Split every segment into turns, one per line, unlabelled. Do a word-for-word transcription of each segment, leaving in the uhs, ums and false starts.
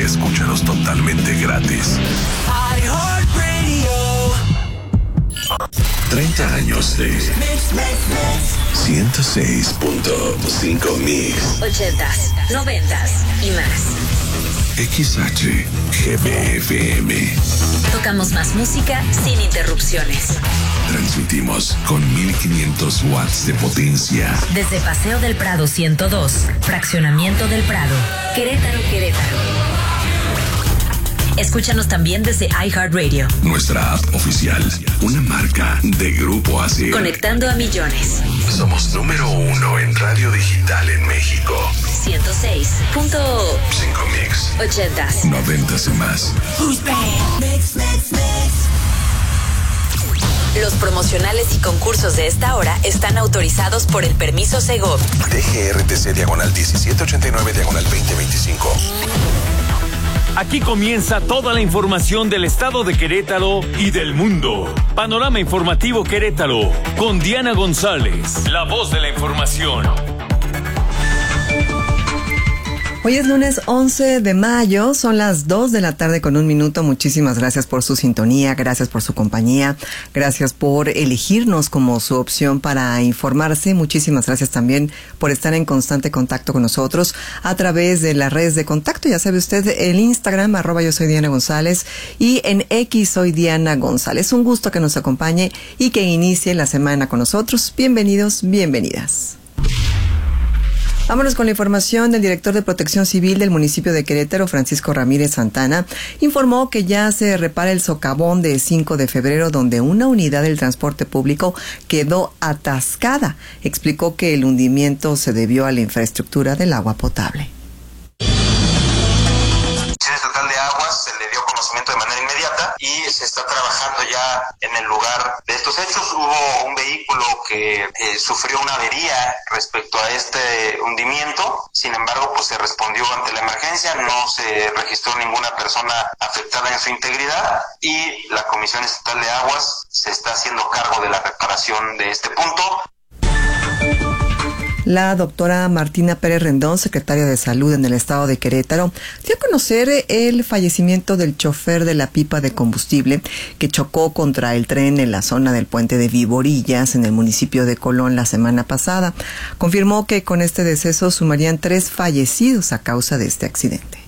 escúchanos totalmente gratis. treinta años de ciento seis punto cinco Mix.
ochentas, noventas y más.
X H G B F M.
Tocamos más música sin interrupciones.
Transmitimos con mil quinientos watts de potencia.
Desde Paseo del Prado ciento dos, Fraccionamiento del Prado, Querétaro, Querétaro. Escúchanos también desde iHeartRadio.
Nuestra app oficial, una marca de Grupo A C.
Conectando a millones.
Somos número uno en radio digital en México.
ciento seis punto
cinco Mix.
ochentas.
Noventas y más.
Mix, mix, mix. Los promocionales y concursos de esta hora están autorizados por el permiso Segov.
D G R T C diagonal diecisiete ochenta y nueve diagonal veinte veinticinco.
Aquí comienza toda la información del estado de Querétaro y del mundo. Panorama Informativo Querétaro, con Diana González, la voz de la información.
Hoy es lunes once de mayo, son las dos de la tarde con un minuto. Muchísimas gracias por su sintonía, gracias por su compañía, gracias por elegirnos como su opción para informarse. Muchísimas gracias también por estar en constante contacto con nosotros a través de las redes de contacto. Ya sabe usted, el Instagram, arroba yo soy Diana González, y en X soy Diana González. Un gusto que nos acompañe y que inicie la semana con nosotros. Bienvenidos, bienvenidas. Vámonos con la información del director de Protección Civil del municipio de Querétaro, Francisco Ramírez Santana, informó que ya se repara el socavón de cinco de febrero donde una unidad del transporte público quedó atascada. Explicó que el hundimiento se debió a la infraestructura del agua potable.
Estatal de Aguas se le dio conocimiento de manera inmediata y se está trabajando ya en el lugar de estos hechos. Hubo un vehículo que eh, sufrió una avería respecto a este hundimiento, sin embargo pues se respondió ante la emergencia, no se registró ninguna persona afectada en su integridad y la Comisión Estatal de Aguas se está haciendo cargo de la reparación de este punto.
La doctora Martina Pérez Rendón, secretaria de Salud en el estado de Querétaro, dio a conocer el fallecimiento del chofer de la pipa de combustible que chocó contra el tren en la zona del puente de Viborillas, en el municipio de Colón, la semana pasada. Confirmó que con este deceso sumarían tres fallecidos a causa de este accidente.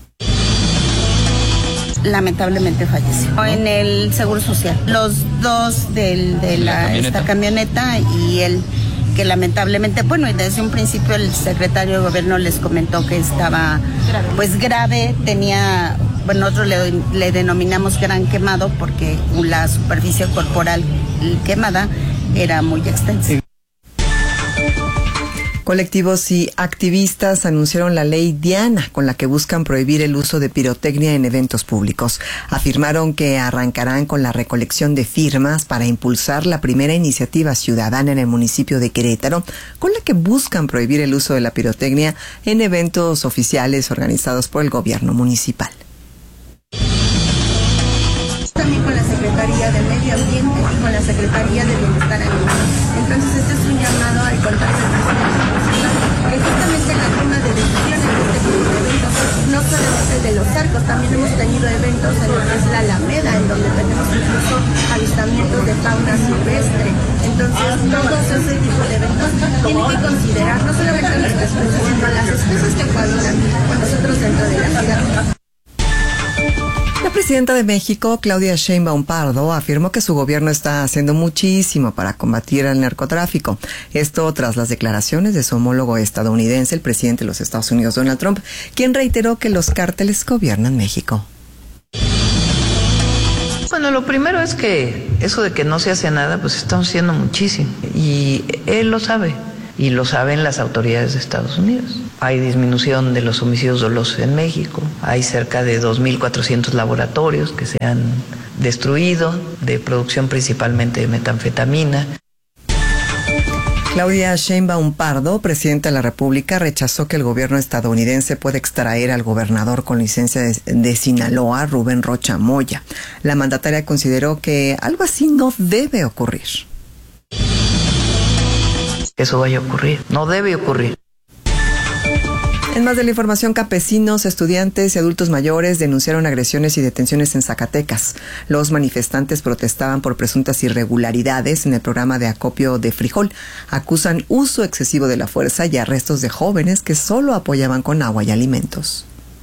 Lamentablemente falleció en el Seguro Social. Los dos del, de la, camioneta. esta camioneta y él, que lamentablemente, bueno, y desde un principio el secretario de gobierno les comentó que estaba grave. pues grave, tenía, bueno, nosotros le, le denominamos gran quemado porque la superficie corporal quemada era muy extensa.
Colectivos y activistas anunciaron la ley Diana, con la que buscan prohibir el uso de pirotecnia en eventos públicos. Afirmaron que arrancarán con la recolección de firmas para impulsar la primera iniciativa ciudadana en el municipio de Querétaro, con la que buscan prohibir el uso de la pirotecnia en eventos oficiales organizados por el gobierno municipal.
También con la Secretaría del Medio Ambiente y con la Secretaría de Bienestar Animal. Entonces este es un llamado al contacto que justamente en la toma de decisiones de este tipo de eventos, no solamente de los arcos, también hemos tenido eventos en lo que es la Alameda, en donde tenemos incluso avistamientos de fauna silvestre. Entonces todos ese tipo de eventos tienen que considerar no solamente nuestras especies, sino las especies que cohabitan con nosotros dentro de la ciudad.
La presidenta de México, Claudia Sheinbaum Pardo, afirmó que su gobierno está haciendo muchísimo para combatir el narcotráfico. Esto tras las declaraciones de su homólogo estadounidense, el presidente de los Estados Unidos, Donald Trump, quien reiteró que los cárteles gobiernan México.
Bueno, lo primero es que eso de que no se hace nada, pues estamos haciendo muchísimo. Y él lo sabe. Y lo saben las autoridades de Estados Unidos. Hay disminución de los homicidios dolosos en México. Hay cerca de dos mil cuatrocientos laboratorios que se han destruido, de producción principalmente de metanfetamina.
Claudia Sheinbaum Pardo, presidenta de la República, rechazó que el gobierno estadounidense pueda extraer al gobernador con licencia de, de Sinaloa, Rubén Rocha Moya. La mandataria consideró que algo así no debe ocurrir.
Eso vaya a ocurrir. No debe ocurrir.
En más de la información, campesinos, estudiantes y adultos mayores denunciaron agresiones y detenciones en Zacatecas. Los manifestantes protestaban por presuntas irregularidades en el programa de acopio de frijol. Acusan uso excesivo de la fuerza y arrestos de jóvenes que solo apoyaban con agua y alimentos.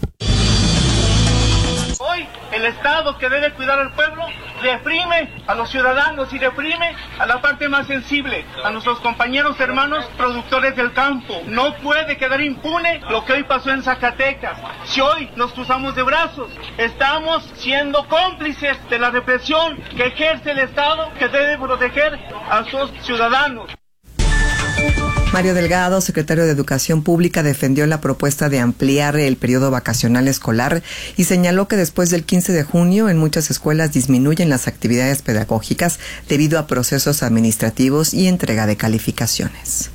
Hoy el Estado, que debe cuidar al pueblo, reprime a los ciudadanos y reprime a la parte más sensible, a nuestros compañeros hermanos productores del campo. No puede quedar impune lo que hoy pasó en Zacatecas. Si hoy nos cruzamos de brazos, estamos siendo cómplices de la represión que ejerce el Estado, que debe proteger a sus ciudadanos.
Mario Delgado, secretario de Educación Pública, defendió la propuesta de ampliar el periodo vacacional escolar y señaló que después del quince de junio en muchas escuelas disminuyen las actividades pedagógicas debido a procesos administrativos y entrega de calificaciones.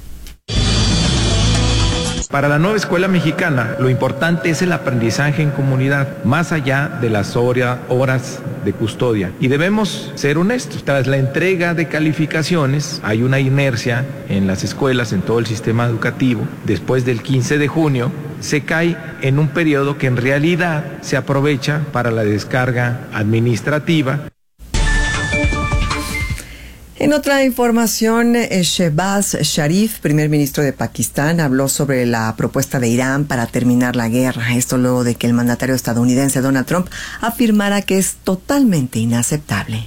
Para la nueva escuela mexicana, lo importante es el aprendizaje en comunidad, más allá de las horas de custodia. Y debemos ser honestos, tras la entrega de calificaciones, hay una inercia en las escuelas, en todo el sistema educativo. Después del quince de junio, se cae en un periodo que en realidad se aprovecha para la descarga administrativa.
En otra información, Shehbaz Sharif, primer ministro de Pakistán, habló sobre la propuesta de Irán para terminar la guerra. Esto luego de que el mandatario estadounidense Donald Trump afirmara que es totalmente inaceptable.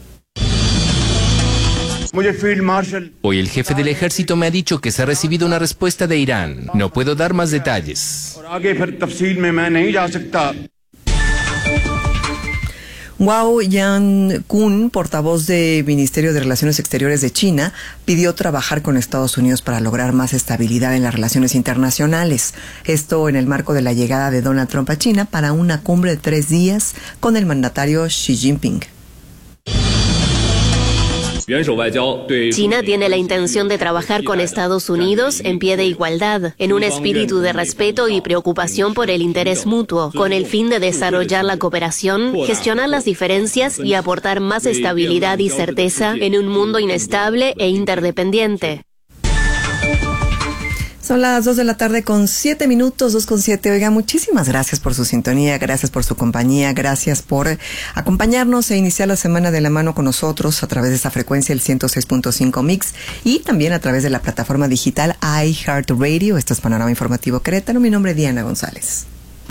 Hoy el jefe del ejército me ha dicho que se ha recibido una respuesta de Irán. No puedo dar más detalles.
Wang Yankun, portavoz del Ministerio de Relaciones Exteriores de China, pidió trabajar con Estados Unidos para lograr más estabilidad en las relaciones internacionales. Esto en el marco de la llegada de Donald Trump a China para una cumbre de tres días con el mandatario Xi Jinping.
China tiene la intención de trabajar con Estados Unidos en pie de igualdad, en un espíritu de respeto y preocupación por el interés mutuo, con el fin de desarrollar la cooperación, gestionar las diferencias y aportar más estabilidad y certeza en un mundo inestable e interdependiente.
Son las dos de la tarde con siete minutos, dos con siete. Oiga, muchísimas gracias por su sintonía, gracias por su compañía, gracias por acompañarnos e iniciar la semana de la mano con nosotros a través de esa frecuencia, el ciento seis punto cinco Mix, y también a través de la plataforma digital iHeartRadio. Esto es Panorama Informativo Querétaro. Mi nombre es Diana González.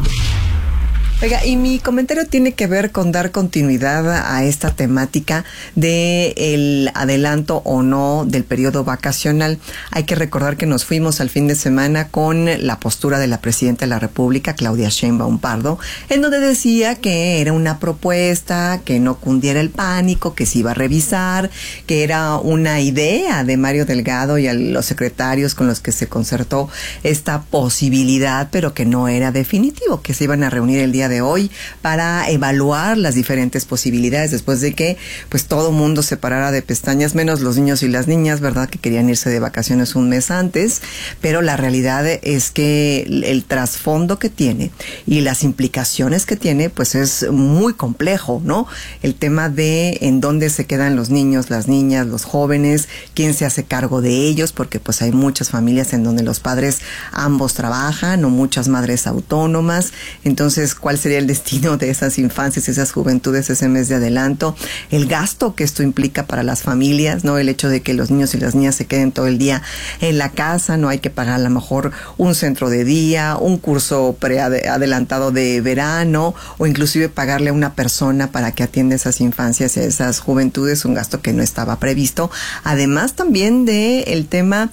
Oiga, y mi comentario tiene que ver con dar continuidad a esta temática de el adelanto o no del periodo vacacional. Hay que recordar que nos fuimos al fin de semana con la postura de la presidenta de la República, Claudia Sheinbaum Pardo, en donde decía que era una propuesta, que no cundiera el pánico, que se iba a revisar, que era una idea de Mario Delgado y a los secretarios con los que se concertó esta posibilidad, pero que no era definitivo, que se iban a reunir el día de hoy para evaluar las diferentes posibilidades después de que pues todo mundo se parara de pestañas, menos los niños y las niñas, ¿verdad? Que querían irse de vacaciones un mes antes, pero la realidad es que el, el trasfondo que tiene y las implicaciones que tiene pues es muy complejo, ¿no? El tema de en dónde se quedan los niños, las niñas, los jóvenes, quién se hace cargo de ellos, porque pues hay muchas familias en donde los padres ambos trabajan o muchas madres autónomas. Entonces, ¿cuál sería el destino de esas infancias, esas juventudes, ese mes de adelanto? El gasto que esto implica para las familias, ¿no? El hecho de que los niños y las niñas se queden todo el día en la casa, no hay que pagar a lo mejor un centro de día, un curso preadelantado de verano, o inclusive pagarle a una persona para que atienda esas infancias y esas juventudes, un gasto que no estaba previsto. Además también de el tema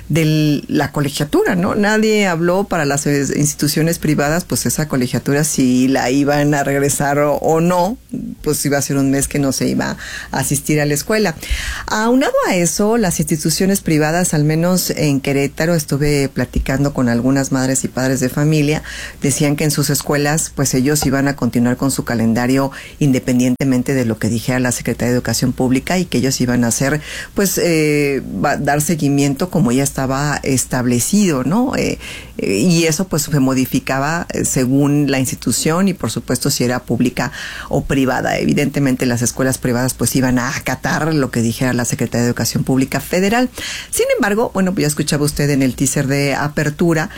de la colegiatura, ¿no? Nadie habló para las instituciones privadas, pues esa colegiatura si la iban a regresar o, o no, pues iba a ser un mes que no se iba a asistir a la escuela. Aunado a eso, las instituciones privadas, al menos en Querétaro, estuve platicando con algunas madres y padres de familia, decían que en sus escuelas, pues ellos iban a continuar con su calendario independientemente de lo que dijera la Secretaría de Educación Pública, y que ellos iban a hacer, pues, eh, dar seguimiento como ya estaba establecido, ¿no? Eh, eh, y eso, pues, se modificaba eh, según la institución educación y por supuesto si era pública o privada. Evidentemente las escuelas privadas pues iban a acatar lo que dijera la Secretaría de Educación Pública Federal. Sin embargo, bueno, pues ya escuchaba usted en el teaser de apertura,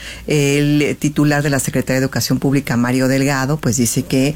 el titular de la Secretaría de Educación Pública, Mario Delgado, pues dice que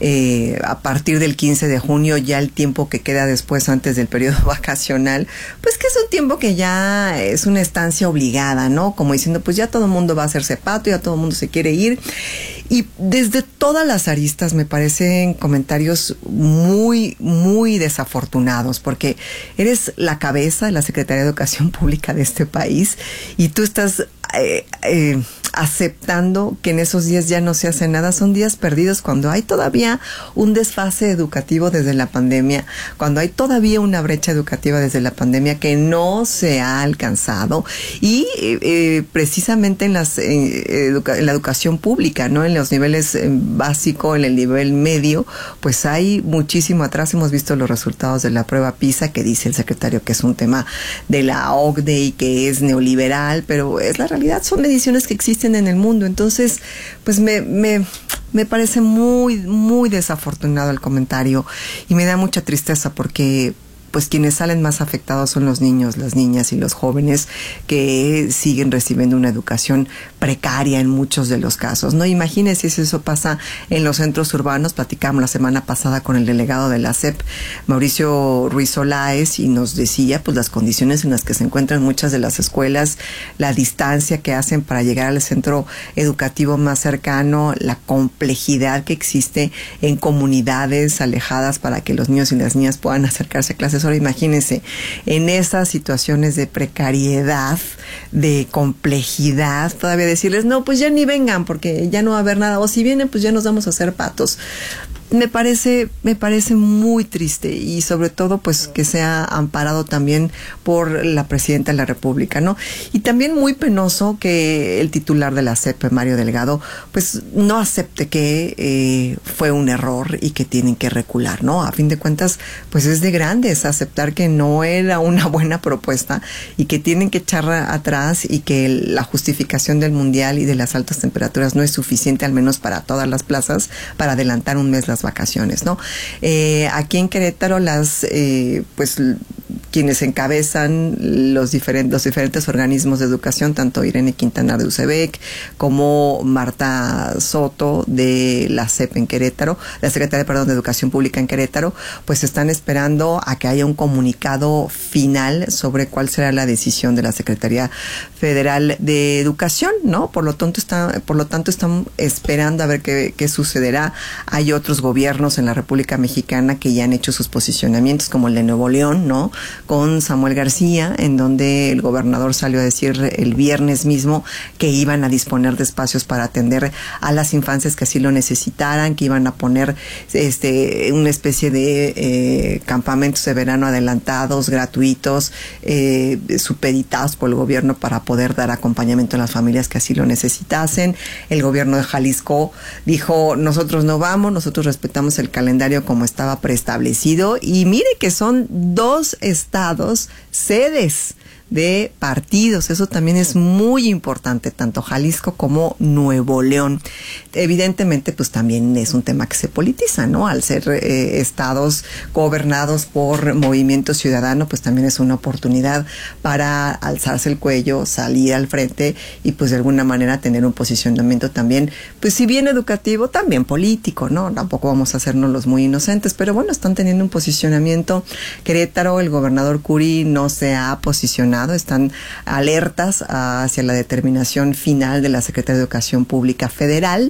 eh, a partir del quince de junio, ya el tiempo que queda después antes del periodo vacacional, pues que es un tiempo que ya es una estancia obligada, ¿no? Como diciendo, pues ya todo el mundo va a hacerse pato, ya todo el mundo se quiere ir. Y desde todas las aristas me parecen comentarios muy, muy desafortunados, porque eres la cabeza de la Secretaría de Educación Pública de este país y tú estás eh, eh, aceptando que en esos días ya no se hace nada. Son días perdidos cuando hay todavía un desfase educativo desde la pandemia, cuando hay todavía una brecha educativa desde la pandemia que no se ha alcanzado y eh, precisamente en, las, eh, educa- en la educación pública, ¿no? En los niveles eh, básico, en el nivel medio, pues hay muchísimo atrás. Hemos visto los resultados de la prueba PISA, que dice el secretario que es un tema de la O C D E y que es neoliberal, pero es la realidad, son mediciones que existen en el mundo. Entonces, pues me, me, me parece muy, muy desafortunado el comentario y me da mucha tristeza porque pues quienes salen más afectados son los niños, las niñas y los jóvenes que siguen recibiendo una educación precaria en muchos de los casos, ¿no? Imagínense si eso pasa en los centros urbanos. Platicamos la semana pasada con el delegado de la S E P, Mauricio Ruiz Solaes, y nos decía pues las condiciones en las que se encuentran muchas de las escuelas, la distancia que hacen para llegar al centro educativo más cercano, la complejidad que existe en comunidades alejadas para que los niños y las niñas puedan acercarse a clases. Ahora imagínense, en esas situaciones de precariedad, de complejidad, todavía decirles, no, pues ya ni vengan porque ya no va a haber nada, o si vienen, pues ya nos vamos a hacer patos. Me parece, me parece muy triste y sobre todo pues que sea amparado también por la Presidenta de la República, ¿no? Y también muy penoso que el titular de la S E P, Mario Delgado, pues no acepte que eh, fue un error y que tienen que recular, ¿no? A fin de cuentas, pues es de grandes aceptar que no era una buena propuesta y que tienen que echar atrás y que la justificación del mundial y de las altas temperaturas no es suficiente, al menos para todas las plazas, para adelantar un mes las vacaciones, ¿no? Eh, aquí en Querétaro las, eh, pues, quienes encabezan los diferentes, los diferentes organismos de educación, tanto Irene Quintana de U C B E C como Marta Soto de la S E P en Querétaro, la Secretaría, perdón, de Educación Pública en Querétaro, pues están esperando a que haya un comunicado final sobre cuál será la decisión de la Secretaría Federal de Educación, ¿no? Por lo tanto, está, por lo tanto están esperando a ver qué, qué sucederá. Hay otros gobiernos en la República Mexicana que ya han hecho sus posicionamientos, como el de Nuevo León, ¿no? Con Samuel García, en donde el gobernador salió a decir el viernes mismo que iban a disponer de espacios para atender a las infancias que así lo necesitaran, que iban a poner este una especie de eh, campamentos de verano adelantados, gratuitos, eh, supeditados por el gobierno para poder dar acompañamiento a las familias que así lo necesitasen. El gobierno de Jalisco dijo, nosotros no vamos, nosotros respetamos el calendario como estaba preestablecido, y mire que son dos estados sedes de partidos. Eso también es muy importante, tanto Jalisco como Nuevo León. Evidentemente, pues también es un tema que se politiza, ¿no? Al ser eh, estados gobernados por Movimiento Ciudadano, pues también es una oportunidad para alzarse el cuello, salir al frente y pues de alguna manera tener un posicionamiento también, pues si bien educativo, también político, ¿no? Tampoco vamos a hacernos los muy inocentes, pero bueno, están teniendo un posicionamiento. Querétaro, el gobernador Curi no se ha posicionado, están alertas hacia la determinación final de la Secretaría de Educación Pública Federal,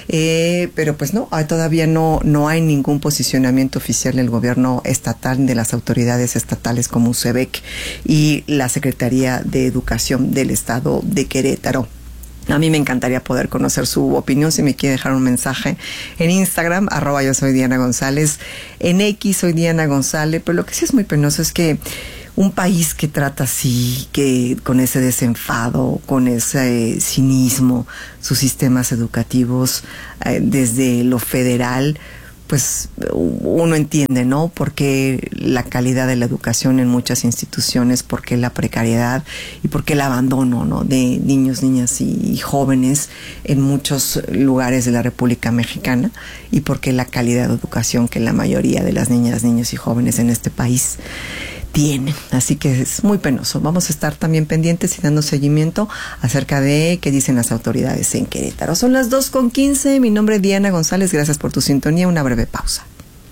eh, pero pues no, todavía no, no hay ningún posicionamiento oficial del gobierno estatal, de las autoridades estatales como U C B E C y la Secretaría de Educación del Estado de Querétaro. A mí me encantaría poder conocer su opinión. Si me quiere dejar un mensaje en Instagram, arroba yo soy Diana González, en X soy Diana González, pero lo que sí es muy penoso es que un país que trata así, que con ese desenfado, con ese cinismo, sus sistemas educativos eh, desde lo federal, pues uno entiende, ¿no? Porque la calidad de la educación en muchas instituciones, porque la precariedad y porque el abandono, ¿no? De niños, niñas y jóvenes en muchos lugares de la República Mexicana, y porque la calidad de educación que la mayoría de las niñas, niños y jóvenes en este país tienen. Así que es muy penoso. Vamos a estar también pendientes y dando seguimiento acerca de qué dicen las autoridades en Querétaro. Son las dos con quince. Mi nombre es Diana González. Gracias por tu sintonía. Una breve pausa.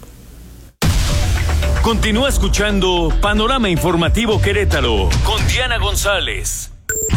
Continúa escuchando Panorama Informativo Querétaro con Diana González.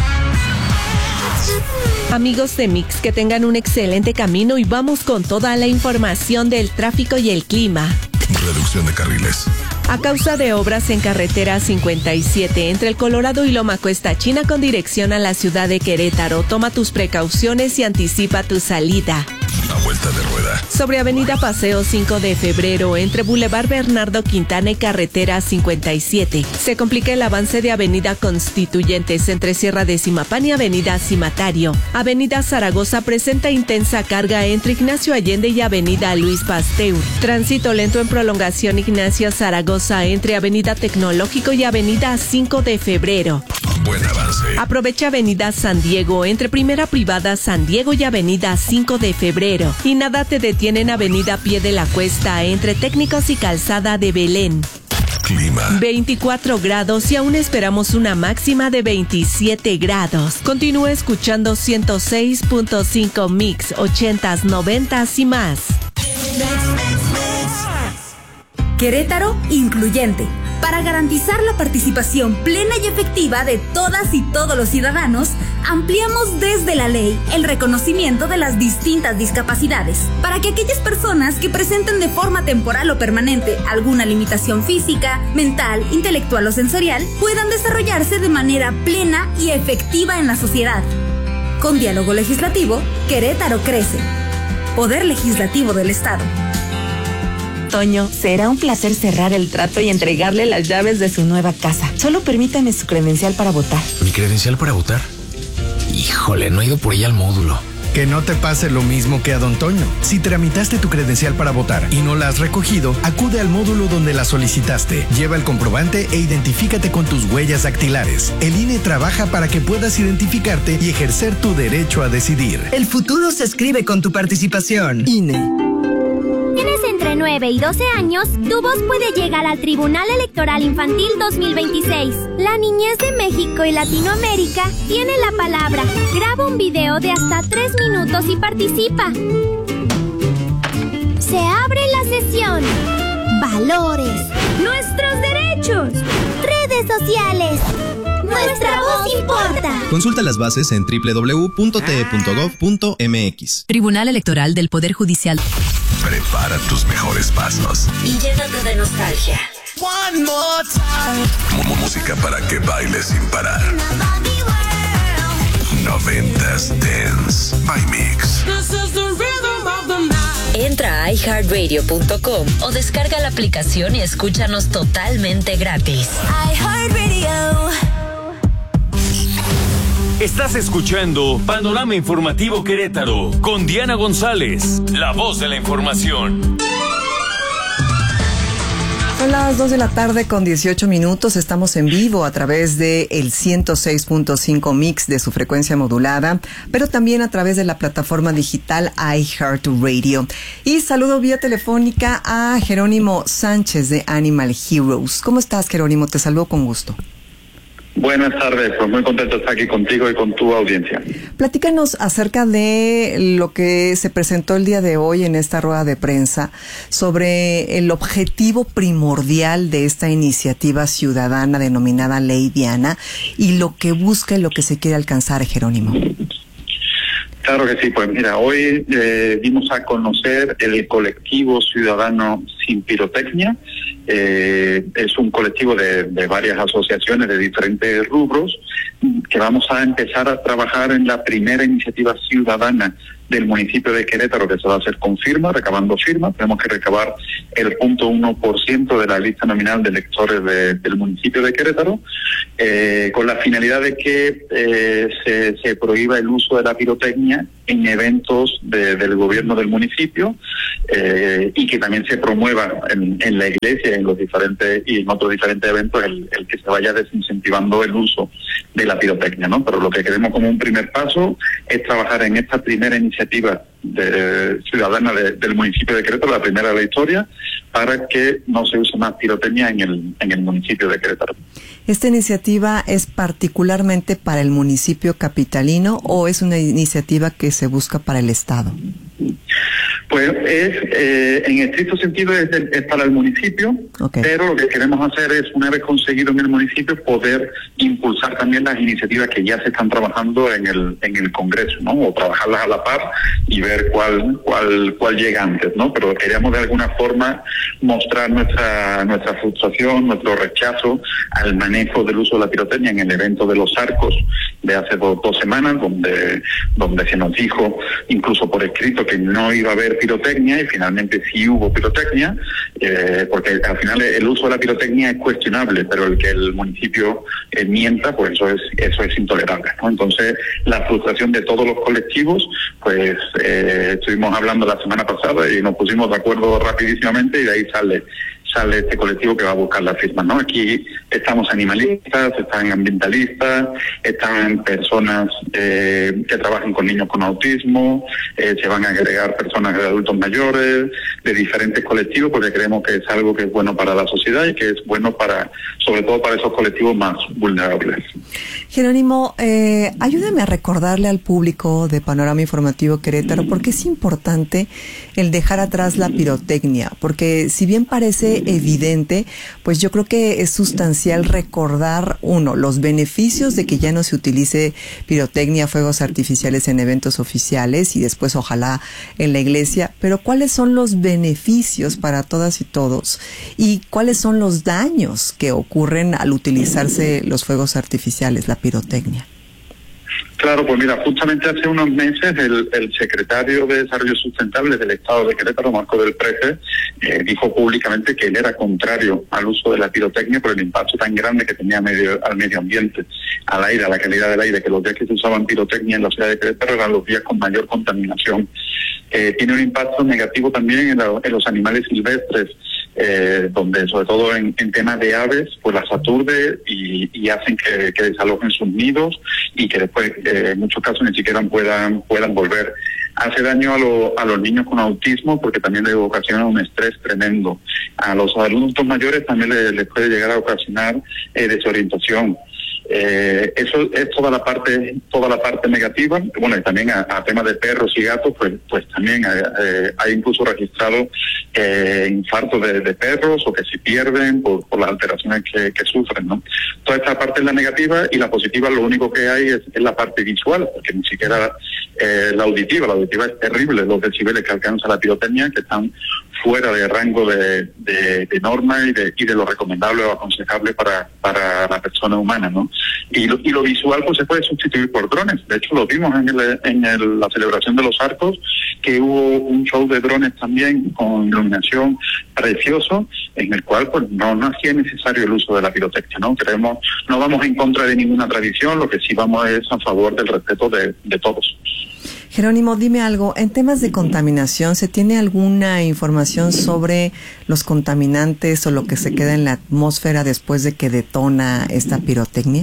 Amigos de Mix, que tengan un excelente camino y vamos con toda la información del tráfico y el clima.
Reducción de carriles.
A causa de obras en carretera cincuenta y siete entre el Colorado y Loma Cuesta China con dirección a la ciudad de Querétaro, toma tus precauciones y anticipa tu salida.
La vuelta de rueda.
Sobre Avenida Paseo cinco de febrero, entre Boulevard Bernardo Quintana y carretera cincuenta y siete. Se complica el avance de Avenida Constituyentes entre Sierra de Zimapán y Avenida Cimatario. Avenida Zaragoza presenta intensa carga entre Ignacio Allende y Avenida Luis Pasteur. Tránsito lento en prolongación Ignacio Zaragoza entre Avenida Tecnológico y Avenida cinco de febrero.
Buen avance.
Aprovecha Avenida San Diego entre Primera Privada San Diego y Avenida cinco de febrero. Y nada te detiene en Avenida Pie de la Cuesta entre Técnicos y Calzada de Belén.
Clima.
veinticuatro grados y aún esperamos una máxima de veintisiete grados. Continúa escuchando ciento seis punto cinco Mix, ochentas, noventas y más.
Querétaro incluyente. Para garantizar la participación plena y efectiva de todas y todos los ciudadanos, ampliamos desde la ley el reconocimiento de las distintas discapacidades, para que aquellas personas que presenten de forma temporal o permanente alguna limitación física, mental, intelectual o sensorial, puedan desarrollarse de manera plena y efectiva en la sociedad. Con diálogo legislativo, Querétaro crece. Poder Legislativo del Estado.
Toño, será un placer cerrar el trato y entregarle las llaves de su nueva casa. Solo permítame su credencial para votar.
¿Mi credencial para votar? Híjole, no he ido por ella al módulo.
Que no te pase lo mismo que a don Toño. Si tramitaste tu credencial para votar y no la has recogido, acude al módulo donde la solicitaste. Lleva el comprobante e identifícate con tus huellas dactilares. El I N E trabaja para que puedas identificarte y ejercer tu derecho a decidir.
El futuro se escribe con tu participación.
I N E.
¿Tienes entre nueve y doce años? Tu voz puede llegar al Tribunal Electoral Infantil dos mil veintiséis. La niñez de México y Latinoamérica tiene la palabra. Graba un video de hasta tres minutos y participa. Se abre la sesión. Valores. Nuestros derechos. Redes sociales. Nuestra voz importa.
Consulta las bases en doble u doble u doble u punto t e punto gov punto m x.
Tribunal Electoral del Poder Judicial.
Prepara tus mejores pasos.
Y llénate de nostalgia.
One more time. Música para que bailes sin parar. Noventas Dance by Mix.
Entra a i heart radio punto com o descarga la aplicación y escúchanos totalmente gratis.
iHeartRadio.
Estás escuchando Panorama Informativo Querétaro con Diana González, la voz de la información.
Son las dos de la tarde con dieciocho minutos. Estamos en vivo a través de el ciento seis punto cinco Mix de su frecuencia modulada, pero también a través de la plataforma digital iHeartRadio. Y saludo vía telefónica a Jerónimo Sánchez de Animal Heroes. ¿Cómo estás, Jerónimo? Te saludo con gusto.
Buenas tardes, pues muy contento de estar aquí contigo y con tu audiencia.
Platícanos acerca de lo que se presentó el día de hoy en esta rueda de prensa sobre el objetivo primordial de esta iniciativa ciudadana denominada Ley Diana y lo que busca y lo que se quiere alcanzar, Jerónimo.
Claro que sí, pues mira, hoy eh, dimos a conocer el colectivo ciudadano Sin Pirotecnia. Eh, es un colectivo de, de varias asociaciones de diferentes rubros que vamos a empezar a trabajar en la primera iniciativa ciudadana del municipio de Querétaro, que se va a hacer con firma, recabando firmas. Tenemos que recabar el cero punto uno por ciento de la lista nominal de electores de, del municipio de Querétaro, eh, con la finalidad de que eh, se, se prohíba el uso de la pirotecnia en eventos de, del gobierno del municipio, eh, y que también se promueva en, en la iglesia, en los diferentes y en otros diferentes eventos, el, el que se vaya desincentivando el uso de la pirotecnia, ¿no? Pero lo que queremos como un primer paso es trabajar en esta primera iniciativa de, ciudadana de, del municipio de Querétaro, la primera de la historia, para que no se use más pirotecnia en el, en el municipio de Querétaro.
¿Esta iniciativa es particularmente para el municipio capitalino o es una iniciativa que se busca para el Estado?
Pues es, eh, en estricto sentido es, de, es para el municipio, okay. Pero lo que queremos hacer es, una vez conseguido en el municipio, poder impulsar también las iniciativas que ya se están trabajando en el en el Congreso, ¿no? O trabajarlas a la par y ver cuál cuál cuál llega antes, ¿no? Pero queríamos de alguna forma mostrar nuestra nuestra frustración, nuestro rechazo al manejo del uso de la pirotecnia en el evento de los arcos de hace dos, dos semanas, donde donde se nos dijo, incluso por escrito, que no iba a haber pirotecnia, y finalmente sí hubo pirotecnia, eh, porque al final el uso de la pirotecnia es cuestionable, pero el que el municipio eh, mienta, pues eso es eso es intolerable, ¿no? Entonces, la frustración de todos los colectivos, pues eh, estuvimos hablando la semana pasada y nos pusimos de acuerdo rapidísimamente, y de ahí sale sale este colectivo que va a buscar las firmas, ¿no? Aquí estamos animalistas, están ambientalistas, están personas eh, que trabajan con niños con autismo, eh, se van a agregar personas de adultos mayores, de diferentes colectivos, porque creemos que es algo que es bueno para la sociedad y que es bueno para, sobre todo para esos colectivos más vulnerables.
Jerónimo, eh, ayúdame a recordarle al público de Panorama Informativo Querétaro por qué es importante el dejar atrás la pirotecnia, porque si bien parece evidente, pues yo creo que es sustancial recordar, uno, los beneficios de que ya no se utilice pirotecnia, fuegos artificiales en eventos oficiales y después ojalá en la iglesia, pero cuáles son los beneficios para todas y todos y cuáles son los daños que ocurren al utilizarse los fuegos artificiales, la pirotecnia.
Claro, pues mira, justamente hace unos meses el, el secretario de Desarrollo Sustentable del Estado de Querétaro, Marco del Prece, eh, dijo públicamente que él era contrario al uso de la pirotecnia por el impacto tan grande que tenía medio, al medio ambiente, al aire, a la calidad del aire, que los días que se usaban pirotecnia en la ciudad de Querétaro eran los días con mayor contaminación. Eh, tiene un impacto negativo también en, la, en los animales silvestres, Eh, donde sobre todo en, en temas de aves, pues las aturde y, y hacen que, que desalojen sus nidos y que después eh, en muchos casos ni siquiera puedan puedan volver. Hace daño a, lo, a los niños con autismo porque también les ocasiona un estrés tremendo. A los adultos mayores también les, les puede llegar a ocasionar eh, desorientación. Eh, eso es toda la parte toda la parte negativa. Bueno, y también a, a temas de perros y gatos, pues pues también eh, hay incluso registrado eh, infartos de, de perros o que se pierden por, por las alteraciones que, que sufren, ¿no? Toda esta parte es la negativa, y la positiva lo único que hay es, es la parte visual, porque ni siquiera eh, la auditiva, la auditiva es terrible, los decibeles que alcanza la pirotecnia, que están fuera de rango de, de, de norma y de, y de lo recomendable o aconsejable para, para la persona humana, ¿no? Y lo, y lo visual pues se puede sustituir por drones. De hecho lo vimos en, el, en el, la celebración de los arcos, que hubo un show de drones también con iluminación precioso, en el cual pues no, no hacía necesario el uso de la pirotecnia, ¿no? Creemos, no vamos en contra de ninguna tradición, lo que sí vamos es a favor del respeto de, de todos.
Jerónimo, dime algo, en temas de contaminación, ¿se tiene alguna información sobre los contaminantes o lo que se queda en la atmósfera después de que detona esta pirotecnia?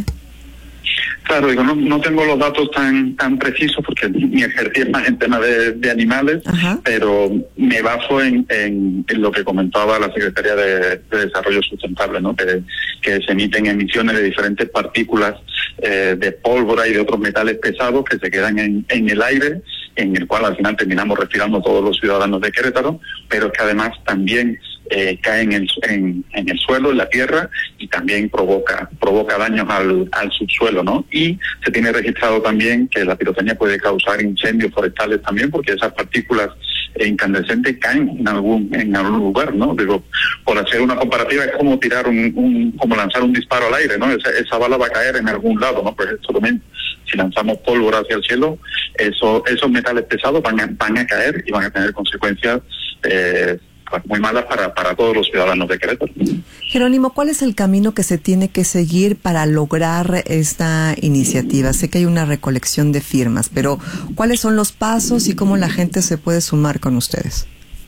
Claro, digo, no, no tengo los datos tan tan precisos porque mi expertise es más en temas de, de animales. Ajá. Pero me baso en, en, en lo que comentaba la Secretaría de, de Desarrollo Sustentable, ¿no? Que, que se emiten emisiones de diferentes partículas eh, de pólvora y de otros metales pesados que se quedan en, en el aire, en el cual al final terminamos respirando todos los ciudadanos de Querétaro, pero que además también eh, caen en, en, en el suelo, en la tierra, y también provoca provoca daños al, al subsuelo, ¿no? Y se tiene registrado también que la pirotecnia puede causar incendios forestales también, porque esas partículas incandescentes caen en algún en algún lugar, ¿no? Digo, por hacer una comparativa, es como tirar un, un como lanzar un disparo al aire, ¿no? Esa, esa bala va a caer en algún lado, ¿no? Pues esto también, si lanzamos pólvora hacia el cielo, eso, esos metales pesados van a, van a caer y van a tener consecuencias eh, muy malas para, para todos los ciudadanos de Querétaro.
Jerónimo, ¿cuál es el camino que se tiene que seguir para lograr esta iniciativa? Sé que hay una recolección de firmas, pero ¿cuáles son los pasos y cómo la gente se puede sumar con ustedes?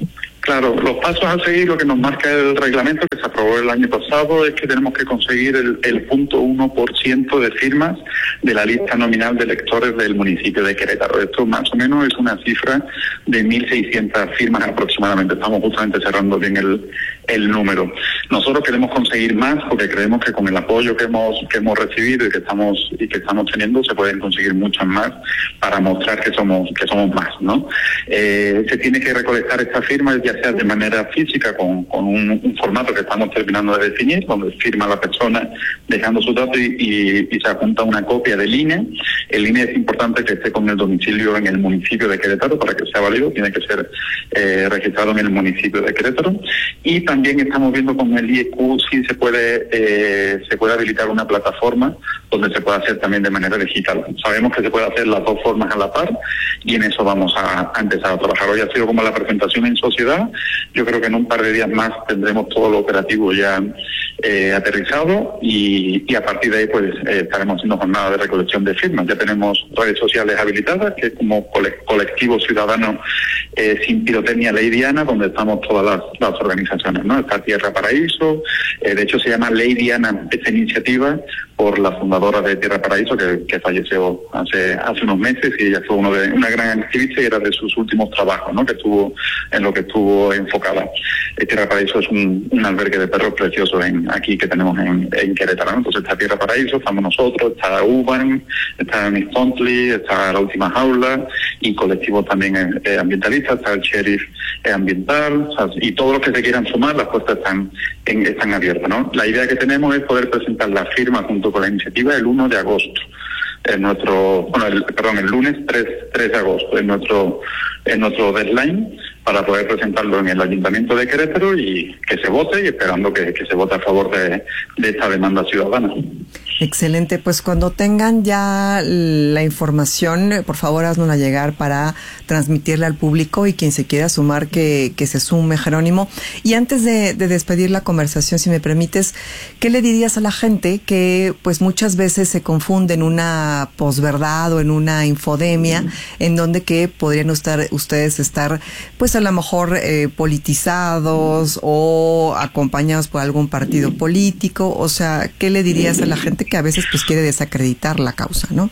Claro, los pasos a seguir, lo que nos marca el reglamento que se aprobó el año pasado, es que tenemos que conseguir el, el punto uno por ciento de firmas de la lista nominal de electores del municipio de Querétaro. Esto más o menos es una cifra de mil seiscientas firmas aproximadamente. Estamos justamente cerrando bien el, el número. Nosotros queremos conseguir más porque creemos que con el apoyo que hemos que hemos recibido y que estamos y que estamos teniendo se pueden conseguir muchas más para mostrar que somos que somos más, ¿no? Eh, se tiene que recolectar estas firmas ya sea de manera física con, con un, un formato que estamos terminando de definir, donde firma la persona dejando su dato y, y, y se adjunta una copia del I N E. El I N E es importante que esté con el domicilio en el municipio de Querétaro para que sea válido, tiene que ser eh, registrado en el municipio de Querétaro. Y también estamos viendo con el I E Q si se puede eh, se puede habilitar una plataforma donde se pueda hacer también de manera digital. Sabemos que se puede hacer las dos formas a la par y en eso vamos a, a empezar a trabajar. Hoy ha sido como la presentación en sociedad. Yo creo que en un par de días más tendremos todo lo operativo ya eh, aterrizado y, y a partir de ahí pues eh, estaremos haciendo jornada de recolección de firmas. Ya tenemos redes sociales habilitadas, que es como cole, colectivo ciudadano eh, sin pirotecnia Ley Diana, donde estamos todas las, las organizaciones, ¿no? Está Tierra Paraíso, eh, de hecho se llama Ley Diana esta iniciativa por la fundadora de Tierra Paraíso que, que falleció hace hace unos meses y ella fue uno de una gran activista y era de sus últimos trabajos, ¿no? Que estuvo en lo que estuvo enfocada. Eh, Tierra Paraíso es un, un albergue de perros preciosos en, aquí que tenemos en, en Querétaro, ¿no? Entonces está Tierra Paraíso, estamos nosotros, está Uban, está Miss Tontli, está La Última Jaula y colectivos también eh, ambientalistas, está el Sheriff eh, Ambiental, o sea, y todos los que se quieran sumar, las puertas están, en, están abiertas, ¿no? La idea que tenemos es poder presentar la firma junto con la iniciativa el uno de agosto. En nuestro, bueno, el, perdón, el lunes tres de agosto, en nuestro, en nuestro deadline para poder presentarlo en el Ayuntamiento de Querétaro y que se vote y esperando que, que se vote a favor de, de esta demanda ciudadana.
Excelente, pues cuando tengan ya la información, por favor haznosla llegar para transmitirla al público y quien se quiera sumar que, que se sume, Jerónimo. Y antes de, de despedir la conversación, si me permites, ¿qué le dirías a la gente que pues muchas veces se confunde en una posverdad o en una infodemia en donde que podrían usted, ustedes estar pues a lo mejor eh, politizados o acompañados por algún partido político? O sea, ¿qué le dirías a la gente que a veces pues quiere desacreditar la causa, ¿no?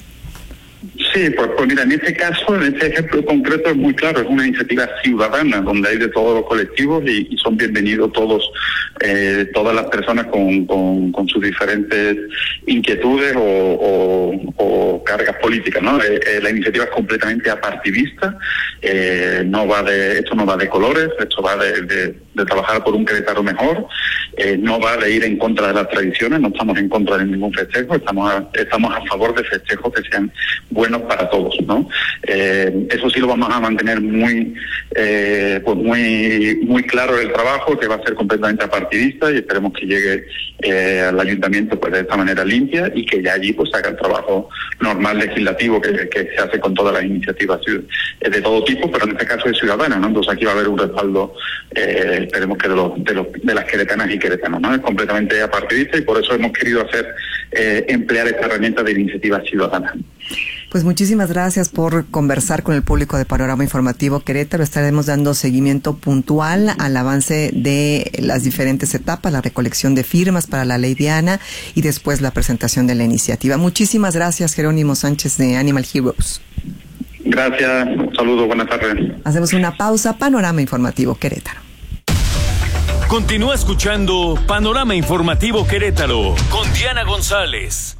Sí, pues, pues mira, en este caso, en este ejemplo concreto es muy claro, es una iniciativa ciudadana donde hay de todos los colectivos y, y son bienvenidos todos, eh, todas las personas con, con, con sus diferentes inquietudes o, o, o cargas políticas, ¿no? Eh, eh, la iniciativa es completamente apartidista, eh, no va de, esto no va de colores, esto va de, de, de trabajar por un Querétaro mejor, eh, no va de ir en contra de las tradiciones, no estamos en contra de ningún festejo, estamos a, estamos a favor de festejos que sean buenos para todos, ¿no? Eh, eso sí lo vamos a mantener muy, eh, pues muy, muy claro el trabajo, que va a ser completamente apartidista y esperemos que llegue eh, al ayuntamiento pues de esta manera limpia y que ya allí pues haga el trabajo normal legislativo que, que se hace con todas las iniciativas de todo tipo, pero en este caso es ciudadana, ¿no? Entonces aquí va a haber un respaldo, eh, esperemos que de, los, de, los, de las queretanas y queretanos, ¿no? Es completamente apartidista y por eso hemos querido hacer, eh, emplear esta herramienta de iniciativa ciudadana.
Pues muchísimas gracias por conversar con el público de Panorama Informativo Querétaro. Estaremos dando seguimiento puntual al avance de las diferentes etapas, la recolección de firmas para la Ley Diana y después la presentación de la iniciativa. Muchísimas gracias, Jerónimo Sánchez de Animal Heroes.
Gracias, un saludo, buenas tardes.
Hacemos una pausa, Panorama Informativo Querétaro.
Continúa escuchando Panorama Informativo Querétaro con Diana González.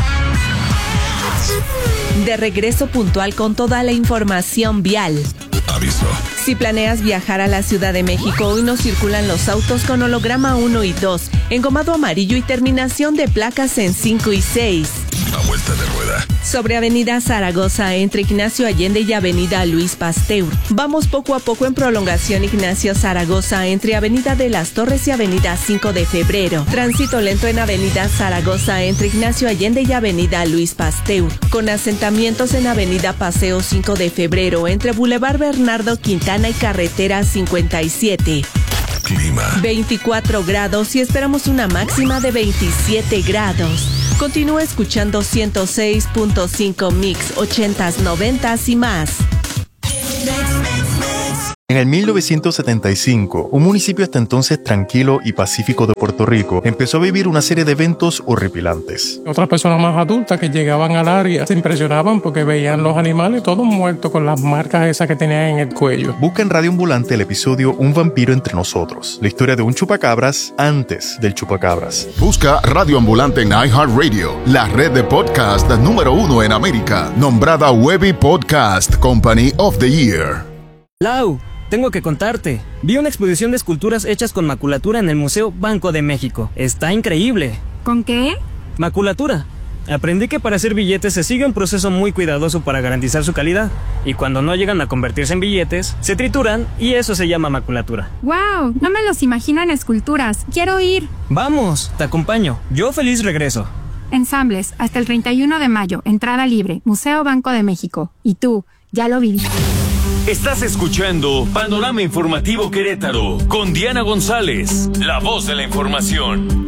De regreso puntual con toda la información vial.
Aviso.
Si planeas viajar a la Ciudad de México, hoy no circulan los autos con holograma uno y dos, engomado amarillo y terminación de placas en cinco y seis.
A vuelta de rueda.
Sobre Avenida Zaragoza, entre Ignacio Allende y Avenida Luis Pasteur. Vamos poco a poco en prolongación Ignacio Zaragoza, entre Avenida de las Torres y Avenida cinco de febrero. Tránsito lento en Avenida Zaragoza, entre Ignacio Allende y Avenida Luis Pasteur. Con asentamientos en Avenida Paseo cinco de febrero, entre Boulevard Bernardo Quintana y Carretera cincuenta y siete.
Clima.
veinticuatro grados y esperamos una máxima de veintisiete grados. Continúa escuchando ciento seis punto cinco Mix, ochentas, noventas y más.
En el mil novecientos setenta y cinco, un municipio hasta entonces tranquilo y pacífico de Puerto Rico empezó a vivir una serie de eventos horripilantes.
Otras personas más adultas que llegaban al área se impresionaban porque veían los animales todos muertos con las marcas esas que tenían en el cuello.
Busca en Radio Ambulante el episodio Un vampiro entre nosotros, la historia de un chupacabras antes del chupacabras.
Busca Radio Ambulante en iHeartRadio, la red de podcast número uno en América, nombrada Webby Podcast Company of the Year.
Lau, tengo que contarte. Vi una exposición de esculturas hechas con maculatura en el Museo Banco de México. Está increíble.
¿Con qué?
Maculatura. Aprendí que para hacer billetes se sigue un proceso muy cuidadoso para garantizar su calidad. Y cuando no llegan a convertirse en billetes, se trituran y eso se llama maculatura.
¡Wow! No me los imagino en esculturas. Quiero ir.
Vamos, te acompaño. Yo feliz regreso.
Ensambles, hasta el treinta y uno de mayo. Entrada libre. Museo Banco de México. ¿Y tú? ¿Ya lo viviste?
Estás escuchando Panorama Informativo Querétaro con Diana González, la voz de la información.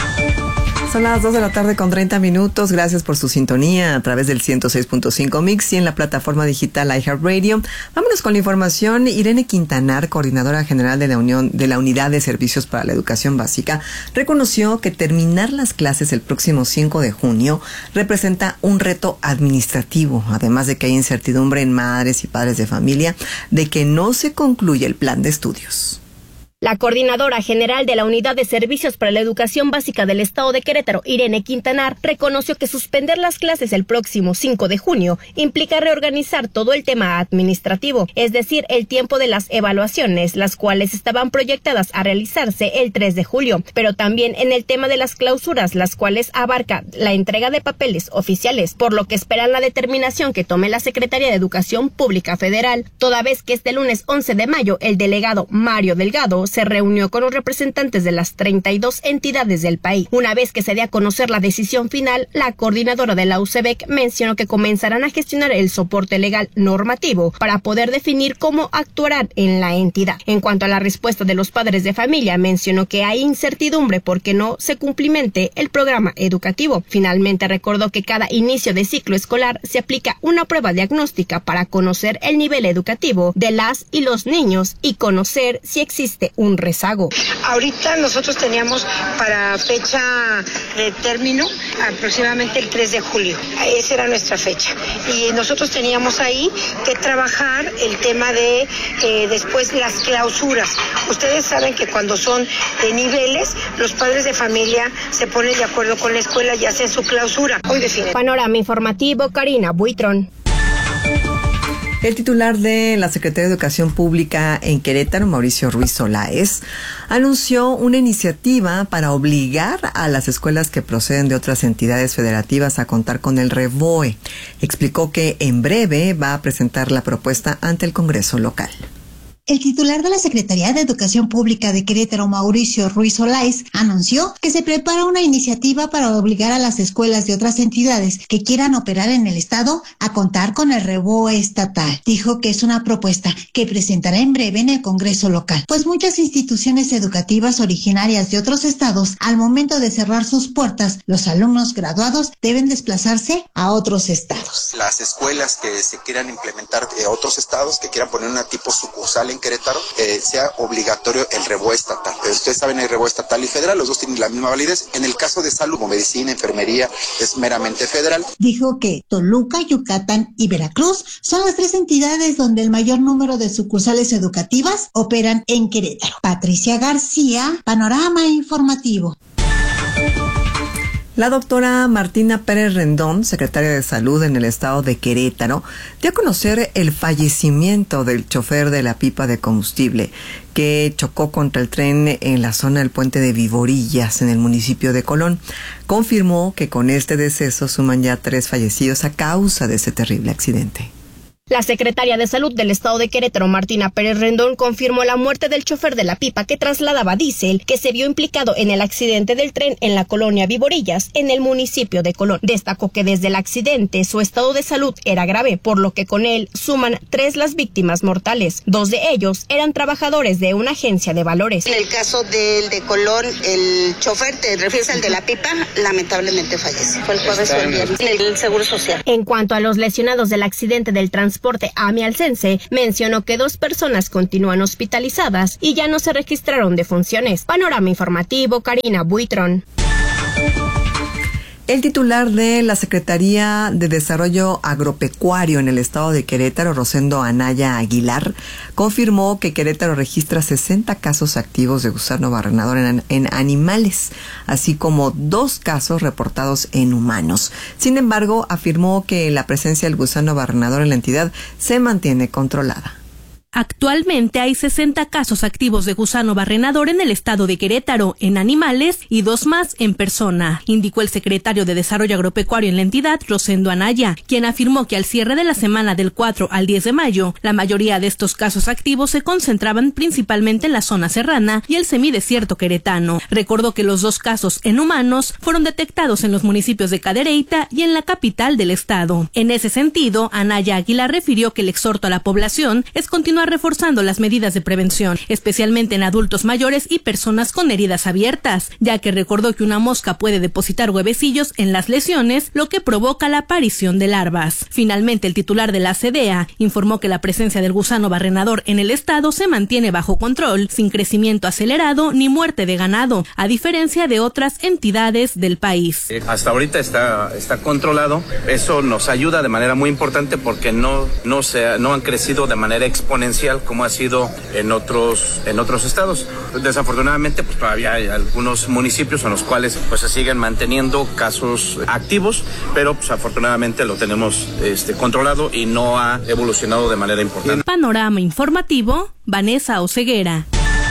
Son las dos de la tarde con treinta minutos. Gracias por su sintonía a través del ciento seis punto cinco Mix y en la plataforma digital iHeartRadio. Vámonos con la información. Irene Quintanar, coordinadora general de la Unión de la Unidad de Servicios para la Educación Básica, reconoció que terminar las clases el próximo cinco de junio representa un reto administrativo, además de que hay incertidumbre en madres y padres de familia de que no se concluye el plan de estudios.
La coordinadora general de la Unidad de Servicios para la Educación Básica del Estado de Querétaro, Irene Quintanar, reconoció que suspender las clases el próximo cinco de junio implica reorganizar todo el tema administrativo, es decir, el tiempo de las evaluaciones, las cuales estaban proyectadas a realizarse el tres de julio, pero también en el tema de las clausuras, las cuales abarca la entrega de papeles oficiales, por lo que esperan la determinación que tome la Secretaría de Educación Pública Federal, toda vez que este lunes once de mayo el delegado Mario Delgado se reunió con los representantes de las treinta y dos entidades del país. Una vez que se dé a conocer la decisión final, la coordinadora de la U C B E C mencionó que comenzarán a gestionar el soporte legal normativo para poder definir cómo actuarán en la entidad. En cuanto a la respuesta de los padres de familia, mencionó que hay incertidumbre porque no se cumplimente el programa educativo. Finalmente recordó que cada inicio de ciclo escolar se aplica una prueba diagnóstica para conocer el nivel educativo de las y los niños y conocer si existe un rezago.
Ahorita nosotros teníamos para fecha de término aproximadamente el tres de julio. Esa era nuestra fecha. Y nosotros teníamos ahí que trabajar el tema de eh, después las clausuras. Ustedes saben que cuando son de niveles, los padres de familia se ponen de acuerdo con la escuela y hacen su clausura. Hoy define.
Panorama Informativo, Karina Buitrón.
El titular de la Secretaría de Educación Pública en Querétaro, Mauricio Ruiz Solaes, anunció una iniciativa para obligar a las escuelas que proceden de otras entidades federativas a contar con el REVOE. Explicó que en breve va a presentar la propuesta ante el Congreso local.
El titular de la Secretaría de Educación Pública de Querétaro, Mauricio Ruiz Solaes, anunció que se prepara una iniciativa para obligar a las escuelas de otras entidades que quieran operar en el estado a contar con el REVOE estatal. Dijo que es una propuesta que presentará en breve en el Congreso local, pues muchas instituciones educativas originarias de otros estados, al momento de cerrar sus puertas, los alumnos graduados deben desplazarse a otros estados.
Las escuelas que se quieran implementar de otros estados, que quieran poner una tipo sucursal en Querétaro, eh, sea obligatorio el REVOE estatal. Pero ustedes saben, el REVOE estatal y federal, los dos tienen la misma validez. En el caso de salud, como medicina, enfermería, es meramente federal.
Dijo que Toluca, Yucatán y Veracruz son las tres entidades donde el mayor número de sucursales educativas operan en Querétaro. Patricia García, Panorama Informativo.
La doctora Martina Pérez Rendón, secretaria de Salud en el estado de Querétaro, dio a conocer el fallecimiento del chofer de la pipa de combustible que chocó contra el tren en la zona del puente de Viborillas, en el municipio de Colón. Confirmó que con este deceso suman ya tres fallecidos a causa de ese terrible accidente.
La secretaria de Salud del Estado de Querétaro, Martina Pérez Rendón, confirmó la muerte del chofer de la pipa que trasladaba diésel, que se vio implicado en el accidente del tren en la colonia Viborillas, en el municipio de Colón. Destacó que desde el accidente su estado de salud era grave, por lo que con él suman tres las víctimas mortales. Dos de ellos eran trabajadores de una agencia de valores.
En el caso del de Colón, el chofer, te refieres al de la pipa, lamentablemente falleció. Fue el jueves o el viernes en el Seguro Social.
En cuanto a los lesionados del accidente del transporte Transporte AMI Alcense mencionó que dos personas continúan hospitalizadas y ya no se registraron defunciones. Panorama informativo, Karina Buitrón.
El titular de la Secretaría de Desarrollo Agropecuario en el estado de Querétaro, Rosendo Anaya Aguilar, confirmó que Querétaro registra sesenta casos activos de gusano barrenador en, en animales, así como dos casos reportados en humanos. Sin embargo, afirmó que la presencia del gusano barrenador en la entidad se mantiene controlada.
Actualmente hay sesenta casos activos de gusano barrenador en el estado de Querétaro, en animales, y dos más en persona, indicó el secretario de Desarrollo Agropecuario en la entidad, Rosendo Anaya, quien afirmó que al cierre de la semana del cuatro al diez de mayo, la mayoría de estos casos activos se concentraban principalmente en la zona serrana y el semidesierto queretano. Recordó que los dos casos en humanos fueron detectados en los municipios de Cadereyta y en la capital del estado. En ese sentido, Anaya Aguilar refirió que el exhorto a la población es continuar reforzando las medidas de prevención, especialmente en adultos mayores y personas con heridas abiertas, ya que recordó que una mosca puede depositar huevecillos en las lesiones, lo que provoca la aparición de larvas. Finalmente, el titular de la SEDEA informó que la presencia del gusano barrenador en el estado se mantiene bajo control, sin crecimiento acelerado ni muerte de ganado, a diferencia de otras entidades del país.
Eh, hasta ahorita está, está controlado. Eso nos ayuda de manera muy importante porque no, no, se, no han crecido de manera exponencial como ha sido en otros en otros estados. Desafortunadamente, pues todavía hay algunos municipios en los cuales pues se siguen manteniendo casos activos, pero pues afortunadamente lo tenemos este controlado y no ha evolucionado de manera importante.
Panorama informativo, Vanessa Oceguera.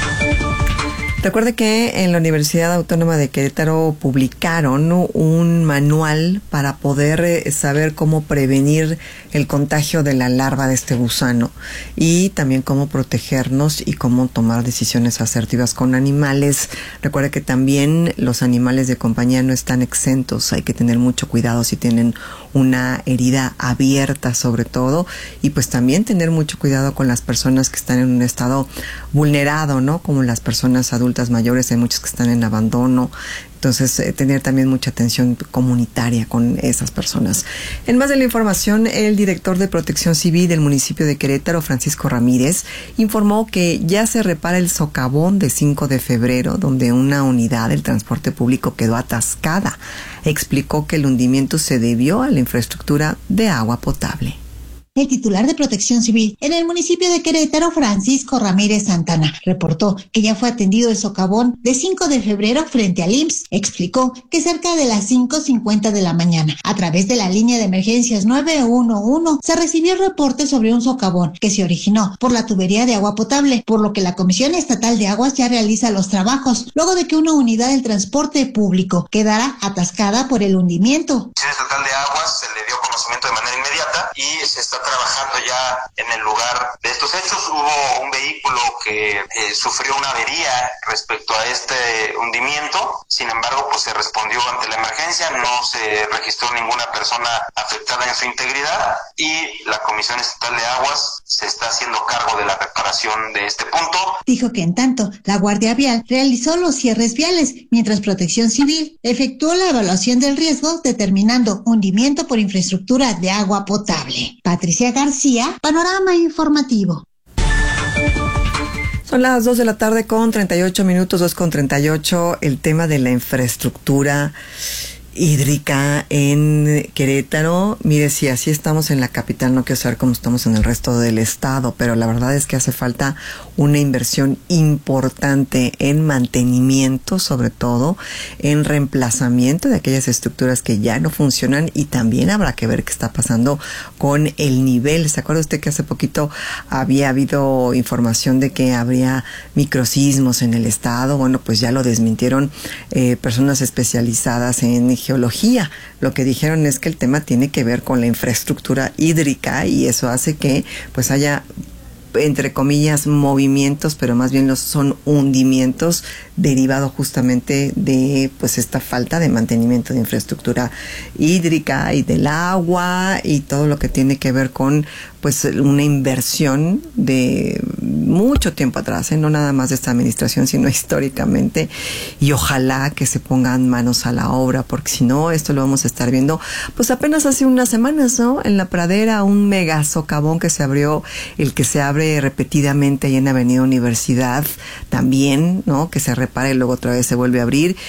Recuerde que en la Universidad Autónoma de Querétaro publicaron un manual para poder saber cómo prevenir el contagio de la larva de este gusano y también cómo protegernos y cómo tomar decisiones asertivas con animales. Recuerde que también los animales de compañía no están exentos, hay que tener mucho cuidado si tienen una herida abierta sobre todo, y pues también tener mucho cuidado con las personas que están en un estado vulnerado, ¿no? Como las personas adultas mayores, hay muchos que están en abandono. Entonces, eh, tener también mucha atención comunitaria con esas personas. En más de la información, el director de Protección Civil del municipio de Querétaro, Francisco Ramírez, informó que ya se repara el socavón de cinco de febrero, donde una unidad del transporte público quedó atascada. Explicó que el hundimiento se debió a la infraestructura de agua potable.
El titular de Protección Civil en el municipio de Querétaro, Francisco Ramírez Santana, reportó que ya fue atendido el socavón de cinco de febrero frente al I M S S. Explicó que cerca de las cinco cincuenta de la mañana, a través de la línea de emergencias nueve uno uno, se recibió el reporte sobre un socavón que se originó por la tubería de agua potable, por lo que la Comisión Estatal de Aguas ya realiza los trabajos, luego de que una unidad del transporte público quedara atascada por el hundimiento.
La Comisión Estatal de Aguas se le dio conocimiento de manera inmediata y se está trabajando ya en el lugar de estos hechos. Hubo un vehículo que eh, sufrió una avería respecto a este hundimiento, sin embargo pues se respondió ante la emergencia, no se registró ninguna persona afectada en su integridad y la Comisión Estatal de Aguas se está haciendo cargo de la reparación de este punto.
Dijo que en tanto la Guardia Vial realizó los cierres viales, mientras Protección Civil efectuó la evaluación del riesgo determinando hundimiento por infraestructura de agua potable. Patricia García, Panorama Informativo.
Son las dos de la tarde con treinta y ocho minutos, dos con treinta y ocho. El tema de la infraestructura hídrica en Querétaro. Mire, si así estamos en la capital, no quiero saber cómo estamos en el resto del estado, pero la verdad es que hace falta una inversión importante en mantenimiento, sobre todo en reemplazamiento de aquellas estructuras que ya no funcionan, y también habrá que ver qué está pasando con el nivel. ¿Se acuerda usted que hace poquito había habido información de que habría microsismos en el estado? Bueno, pues ya lo desmintieron eh, personas especializadas en geología. Lo que dijeron es que el tema tiene que ver con la infraestructura hídrica, y eso hace que pues haya, entre comillas, movimientos, pero más bien los son hundimientos derivado justamente de pues esta falta de mantenimiento de infraestructura hídrica y del agua y todo lo que tiene que ver con pues una inversión de mucho tiempo atrás, ¿eh? No nada más de esta administración, sino históricamente, y ojalá que se pongan manos a la obra, porque si no, esto lo vamos a estar viendo, pues apenas hace unas semanas, ¿no? En La Pradera, un mega socavón que se abrió, el que se abre repetidamente ahí en Avenida Universidad, también, ¿no? Que se repara y luego otra vez se vuelve a abrir,